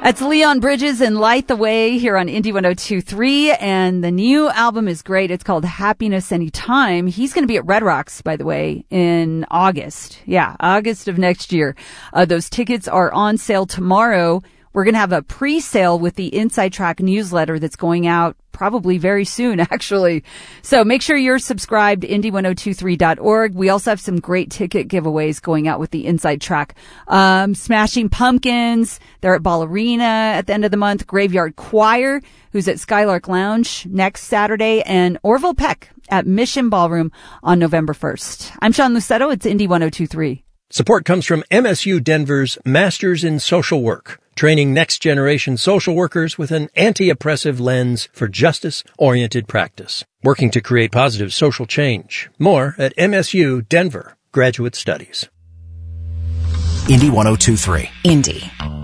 That's Leon Bridges and Light the Way here on Indie 102.3. And the new album is great. It's called Happiness Anytime. He's going to be at Red Rocks, by the way, in August. Yeah, August of next year. Those tickets are on sale tomorrow. We're going to have a pre-sale with the Inside Track newsletter that's going out probably very soon, actually. So make sure you're subscribed, indie1023.org. We also have some great ticket giveaways going out with the Inside Track. Smashing Pumpkins, they're at Ball Arena at the end of the month. Graveyard Choir, who's at Skylark Lounge next Saturday, and Orville Peck at Mission Ballroom on November 1st. I'm Sean Lucetto. It's Indie 102.3. Support comes from MSU Denver's Masters in Social Work, training next-generation social workers with an anti-oppressive lens for justice-oriented practice, working to create positive social change. More at MSU Denver Graduate Studies. Indie 102.3. Indie